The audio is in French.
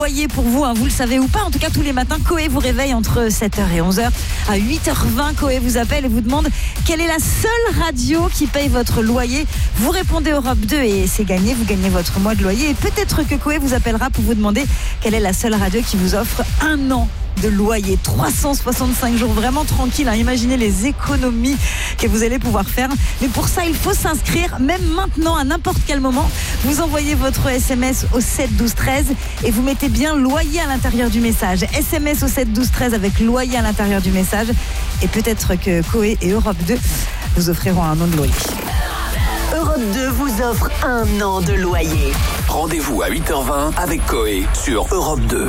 Loyer pour vous, vous le savez ou pas. En tout cas, tous les matins, Coé vous réveille entre 7h et 11h. À 8h20, Coé vous appelle et vous demande quelle est la seule radio qui paye votre loyer. Vous répondez Europe 2 et c'est gagné. Vous gagnez votre mois de loyer. Et peut-être que Coé vous appellera pour vous demander quelle est la seule radio qui vous offre 1 an de loyer, 365 jours, vraiment tranquille. Imaginez les économies que vous allez pouvoir faire. Mais pour ça, il faut s'inscrire, même maintenant, à n'importe quel moment. Vous envoyez votre SMS au 7 12 13 et vous mettez bien loyer à l'intérieur du message. SMS au 7 12 13 avec loyer à l'intérieur du message. Et peut-être que Coé et Europe 2 vous offriront 1 an de loyer. Europe 2 vous offre 1 an de loyer. Rendez-vous à 8h20 avec Coé sur Europe 2.